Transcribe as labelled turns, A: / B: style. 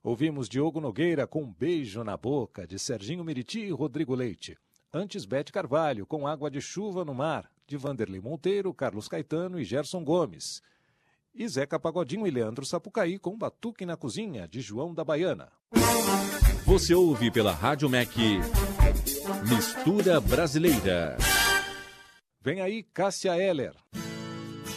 A: Ouvimos Diogo Nogueira com Um Beijo na Boca, de Serginho Meriti e Rodrigo Leite. Antes, Bete Carvalho, com Água de Chuva no Mar, de Vanderlei Monteiro, Carlos Caetano e Gerson Gomes. E Zeca Pagodinho e Leandro Sapucaí com Batuque na Cozinha, de João da Baiana.
B: Você ouve pela Rádio MEC Mistura Brasileira.
A: Vem aí Cássia Eller.